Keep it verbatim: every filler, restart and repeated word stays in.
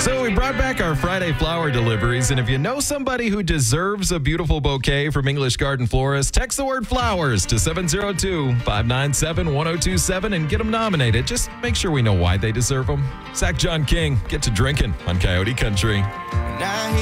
So we brought back our Friday flower deliveries, and if you know somebody who deserves a beautiful bouquet from English Garden Florist, text the word flowers to seven zero two, five nine seven, one zero two seven and get them nominated. Just make sure we know why they deserve them. Zach John King, get to drinking on Coyote Country. Now